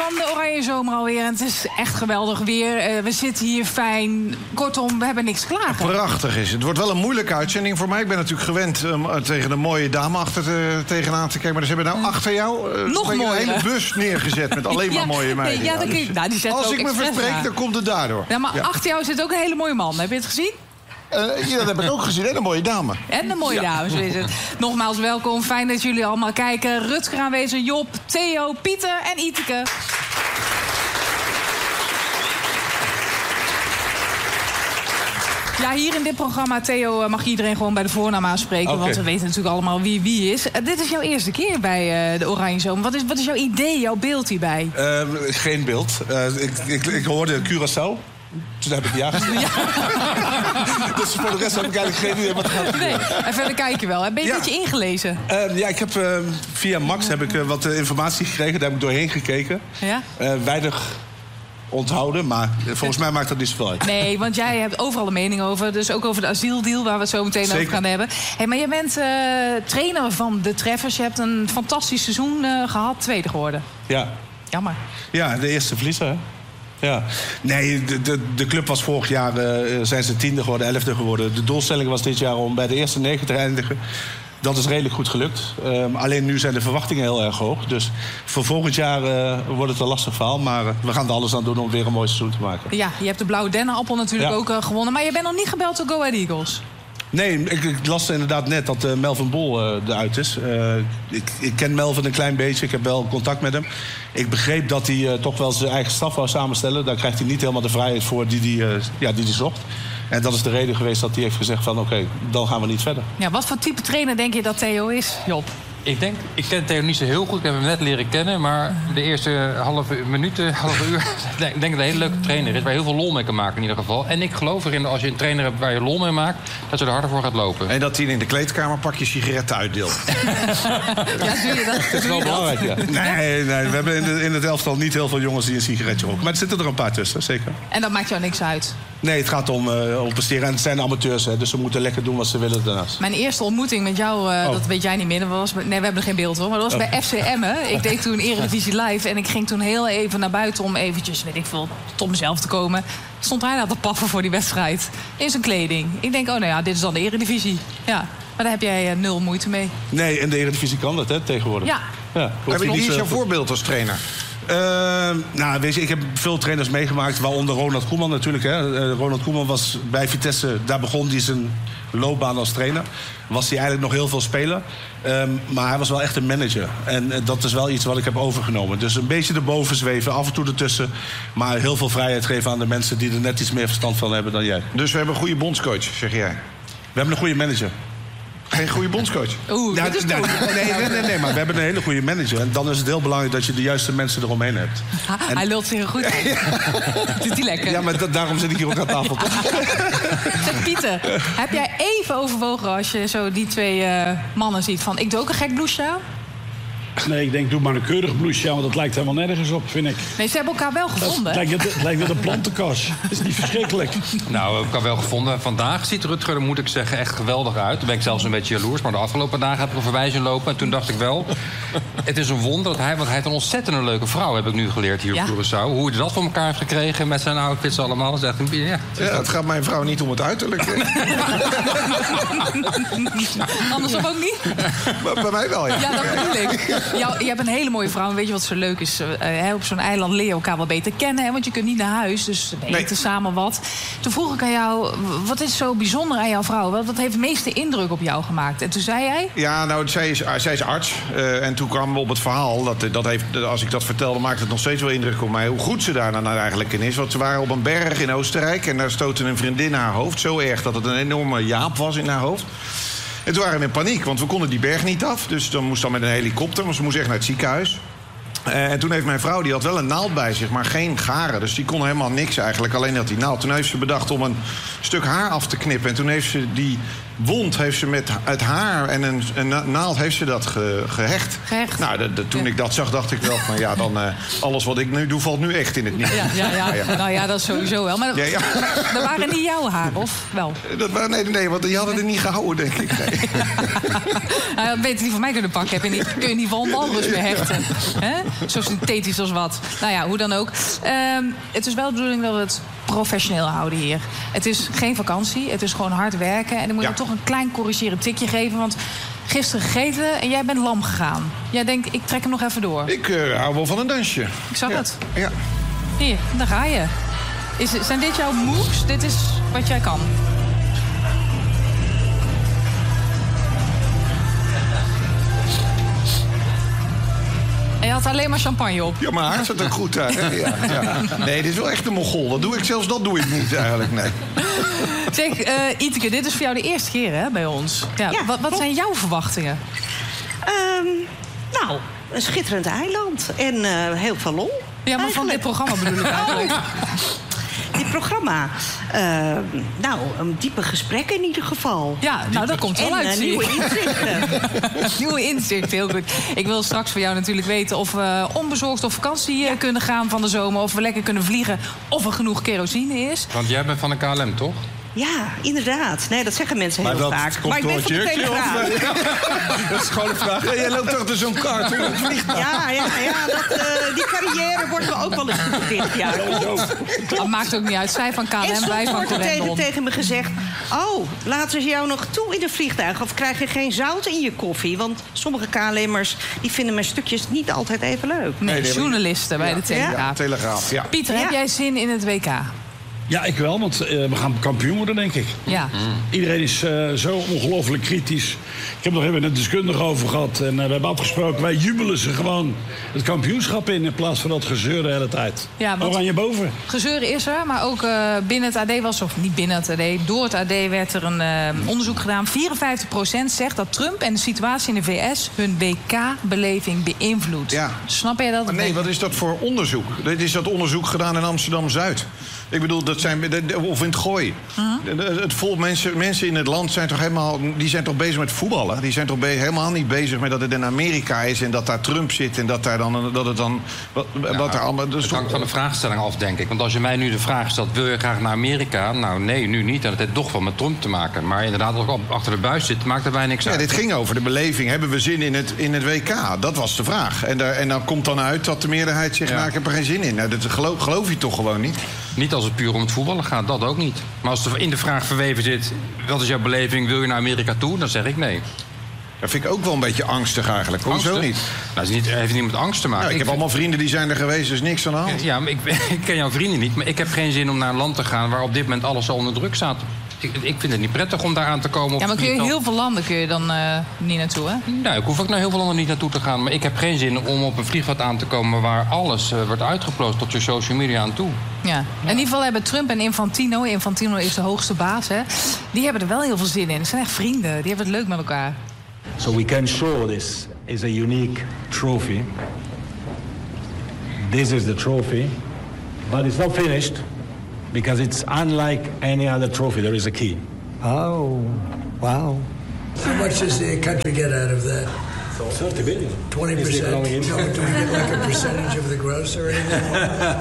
van de Oranje Zomer alweer. En het is echt geweldig weer. We zitten hier fijn. Kortom, we hebben niks te klagen. Prachtig is het. Het wordt wel een moeilijke uitzending voor mij. Ik ben natuurlijk gewend tegen een mooie dame tegenaan te kijken. Maar ze hebben nou achter jou nog een hele bus neergezet met alleen maar mooie meiden. Ja, als ik me verspreek, dan komt het daardoor. Ja, maar achter jou zit ook een hele mooie man. Heb je het gezien? Ja, dat heb ik ook gezien. En een mooie dame. En een mooie dame, zo is het. Nogmaals welkom. Fijn dat jullie allemaal kijken. Rutger aanwezig, Job, Theo, Pieter en Iteke. Ja, hier in dit programma, Theo, mag iedereen gewoon bij de voornaam aanspreken. Okay. Want we weten natuurlijk allemaal wie is. Dit is jouw eerste keer bij de Oranje Zomer. Wat is jouw idee, jouw beeld hierbij? Geen beeld. Ik hoorde Curaçao. Toen heb ik ja gezien. Ja. Dus voor de rest heb ik eigenlijk geen idee wat gaat gebeuren. Nee, en verder kijk je wel. Ben je een beetje ingelezen? Ja, ik heb via Max heb ik wat informatie gekregen. Daar heb ik doorheen gekeken. Ja? Weinig onthouden, maar volgens mij maakt dat niet zoveel uit. Nee, want jij hebt overal een mening over. Dus ook over de asieldeal, waar we het zo meteen over gaan hebben. Hey, maar je bent trainer van de Treffers. Je hebt een fantastisch seizoen gehad, tweede geworden. Ja. Jammer. Ja, de eerste verliezer, hè? Ja. Nee, de club was vorig jaar, zijn ze 10e geworden, 11e geworden. De doelstelling was dit jaar om bij de eerste 9 te eindigen. Dat is redelijk goed gelukt. Alleen nu zijn de verwachtingen heel erg hoog. Dus voor volgend jaar wordt het een lastig verhaal. Maar we gaan er alles aan doen om weer een mooi seizoen te maken. Ja, je hebt de Blauwe Dennenappel natuurlijk ook gewonnen. Maar je bent nog niet gebeld door Go Ahead Eagles. Nee, ik las inderdaad net dat Melvin Bol eruit is. Ik ken Melvin een klein beetje, ik heb wel contact met hem. Ik begreep dat hij toch wel zijn eigen staf wou samenstellen. Daar krijgt hij niet helemaal de vrijheid voor die hij zocht. En dat is de reden geweest dat hij heeft gezegd van oké, dan gaan we niet verder. Ja, wat voor type trainer denk je dat Theo is, Job? Ik ken Theo niet zo heel goed. Ik heb hem net leren kennen. Maar de eerste halve uur... denk dat hij een hele leuke trainer is. Waar je heel veel lol mee kan maken in ieder geval. En ik geloof erin dat als je een trainer hebt waar je lol mee maakt, dat je er harder voor gaat lopen. En dat hij in de kleedkamer pakje sigaretten uitdeelt. Ja, doe je dat? Dat is wel belangrijk, ja. Nee, we hebben in het elftal niet heel veel jongens die een sigaretje roken. Maar er zitten er een paar tussen, zeker. En dat maakt jou niks uit? Nee, het gaat om presteren. En het zijn amateurs, hè, dus ze moeten lekker doen wat ze willen daarnaast. Mijn eerste ontmoeting met jou, dat weet jij niet meer. Nee, we hebben er geen beeld hoor. Maar dat was bij FC Emmen. Ik deed toen Eredivisie Live. En ik ging toen heel even naar buiten om eventjes, weet ik veel, tot mezelf te komen. Stond hij daar te paffen voor die wedstrijd. In zijn kleding. Ik denk, dit is dan de Eredivisie. Ja, maar daar heb jij 0 moeite mee. Nee, in de Eredivisie kan dat, hè, tegenwoordig. Ja. Wie is jouw voorbeeld als trainer? Weet je, ik heb veel trainers meegemaakt, waaronder Ronald Koeman natuurlijk. Hè. Ronald Koeman was bij Vitesse, daar begon hij zijn loopbaan als trainer. Was hij eigenlijk nog heel veel speler. Maar hij was wel echt een manager. En dat is wel iets wat ik heb overgenomen. Dus een beetje erboven zweven, af en toe ertussen. Maar heel veel vrijheid geven aan de mensen die er net iets meer verstand van hebben dan jij. Dus we hebben een goede bondscoach, zeg jij? We hebben een goede manager. Geen goede bondscoach? Nee, maar we hebben een hele goede manager. En dan is het heel belangrijk dat je de juiste mensen eromheen hebt. Hij lult zich goed uit. Doet hij lekker. Ja, maar daarom zit ik hier ook aan tafel. Zeg, Pieter, heb jij even overwogen als je zo die 2 mannen ziet van, ik doe ook een gek blouseje aan? Nee, ik denk, doe maar een keurig blouseje aan, want dat lijkt helemaal nergens op, vind ik. Nee, ze hebben elkaar wel gevonden. Het lijkt net een plantenkast. Dat is niet verschrikkelijk. Nou, we hebben elkaar wel gevonden. Vandaag ziet Rutger, moet ik zeggen, echt geweldig uit. Daar ben ik zelfs een beetje jaloers. Maar de afgelopen dagen heb ik er voorbij zien lopen. En toen dacht ik wel, het is een wonder want hij heeft een ontzettend leuke vrouw, heb ik nu geleerd hier op Curaçao. Hoe hij dat voor elkaar heeft gekregen met zijn outfits allemaal. Dat is echt het gaat mijn vrouw niet om het uiterlijk. Andersom ook niet? Bij mij wel, ja. Ja, dat bedoel ik. Je hebt een hele mooie vrouw. En weet je wat zo leuk is? Op zo'n eiland leer je elkaar wel beter kennen. Hè? Want je kunt niet naar huis. Dus we eten samen wat. Toen vroeg ik aan jou, wat is zo bijzonder aan jouw vrouw? Wat heeft de meeste indruk op jou gemaakt? En toen zei jij? Ja, nou, zij is arts. En toen kwamen we op het verhaal. Dat heeft, als ik dat vertelde, maakt het nog steeds wel indruk op mij. Hoe goed ze daar nou eigenlijk in is. Want ze waren op een berg in Oostenrijk. En daar stootte een vriendin haar hoofd. Zo erg dat het een enorme jaap was in haar hoofd. En toen waren we in paniek, want we konden die berg niet af. Dus dan moest dan met een helikopter, maar ze moest echt naar het ziekenhuis. En toen heeft mijn vrouw, die had wel een naald bij zich, maar geen garen. Dus die kon helemaal niks eigenlijk, alleen had die naald. Toen heeft ze bedacht om een stuk haar af te knippen. En toen heeft ze die wond heeft ze met het haar en een naald heeft ze dat gehecht. Nou, toen ik dat zag, dacht ik wel van ja, dan alles wat ik nu doe valt nu echt in het niet. Ja. Nou ja, dat is sowieso wel. Maar dat waren niet jouw haar, of wel? Nee, want die hadden er niet gehouden, denk ik. Nee. Nou, dat beter die van mij kunnen pakken. Kun je niet van walrus meer hechten. Zo synthetisch als wat. Nou ja, hoe dan ook. Het is wel de bedoeling dat we het professioneel houden hier. Het is geen vakantie, het is gewoon hard werken. En dan moet je toch een klein corrigerend tikje geven. Want gisteren gegeten en jij bent lam gegaan. Jij denkt, ik trek hem nog even door. Ik hou wel van een dansje. Ik zag het. Ja. Hier, daar ga je. Zijn dit jouw moves? Dit is wat jij kan. En je had alleen maar champagne op. Ja, maar haar zat ook goed daar. Ja. Nee, dit is wel echt een Mongool. Dat doe ik niet eigenlijk, nee. Zeg, Iteke, dit is voor jou de eerste keer hè, bij ons. Ja, wat zijn jouw verwachtingen? Nou, een schitterend eiland en heel veel lol. Ja, maar van dit programma bedoel ik eigenlijk. Dit programma, een diepe gesprek in ieder geval. Ja, nou, dat komt wel uit. Nieuwe inzichten. Nieuwe inzichten, heel goed. Ik wil straks van jou natuurlijk weten of we onbezorgd op vakantie kunnen gaan van de zomer. Of we lekker kunnen vliegen, of er genoeg kerosine is. Want jij bent van de KLM, toch? Ja, inderdaad. Nee, dat zeggen mensen heel vaak. Maar ik ben van de Telegraaf. Dat is gewoon een vraag. Ja, jij loopt achter zo'n kaart. Ja, die carrière wordt me ook wel eens toegedicht. Ja. Dat maakt ook niet uit. Zij van KLM, wij van Corendon. En tegen me gezegd... laten ze jou nog toe in een vliegtuig? Of krijg je geen zout in je koffie? Want sommige KLM'ers die vinden mijn stukjes niet altijd even leuk. Nee, journalisten bij de Telegraaf. Ja, Telegraaf, ja. Pieter, heb jij zin in het WK? Ja, ik wel, want we gaan kampioen worden, denk ik. Ja. Iedereen is zo ongelooflijk kritisch. Ik heb nog even een deskundige over gehad. En we hebben afgesproken, wij jubelen ze gewoon het kampioenschap in plaats van dat gezeur de hele tijd. Ja, Oranje boven. Gezeur is er, maar ook binnen het AD was... of niet binnen het AD, door het AD werd er een onderzoek gedaan. 54% zegt dat Trump en de situatie in de VS... hun WK-beleving beïnvoludt. Ja. Snap jij dat? Maar nee, wat is dat voor onderzoek? Dit is dat onderzoek gedaan in Amsterdam-Zuid. Ik bedoel, of in het Gooi. Het vol mensen in het land zijn toch die zijn toch bezig met voetballen? Die zijn toch helemaal niet bezig met dat het in Amerika is... en dat daar Trump zit en dat het dan... Wat er allemaal, het hangt van de vraagstelling af, denk ik. Want als je mij nu de vraag stelt, wil je graag naar Amerika? Nou, nee, nu niet. En dat heeft toch wel met Trump te maken. Maar inderdaad, als ik achter de buis zit, maakt daarbij niks uit. Dit ging over de beleving. Hebben we zin in het WK? Dat was de vraag. En dan komt dan uit dat de meerderheid zegt... nou, ik heb er geen zin in. Nou, dat geloof je toch gewoon niet? Niet als het puur om het voetballen gaat, dat ook niet. Maar als er in de vraag verweven zit... wat is jouw beleving, wil je naar Amerika toe? Dan zeg ik nee. Dat vind ik ook wel een beetje angstig eigenlijk. Hoezo niet? Nou, het heeft niet met angst te maken. Nou, ik heb allemaal vrienden die zijn er geweest, dus niks aan de hand. Ja, maar ik ken jouw vrienden niet. Maar ik heb geen zin om naar een land te gaan... waar op dit moment alles zo onder druk staat. Ik vind het niet prettig om daar aan te komen. Ja, maar heel veel landen kun je dan niet naartoe, hè? Nou, ik hoef ook naar heel veel landen niet naartoe te gaan. Maar ik heb geen zin om op een vliegveld aan te komen... waar alles wordt uitgeploosd tot je social media aan toe. Ja. In ieder geval hebben Trump en Infantino... Infantino is de hoogste baas, hè? Die hebben er wel heel veel zin in. Ze zijn echt vrienden. Die hebben het leuk met elkaar. So we can show this is a unique trophy. This is the trophy. But it's not finished. Because it's unlike any other trophy. There is a key. Oh, wow. How much does the country get out of that? 30 billion. 20%? Do we get like a percentage of the gross or anything?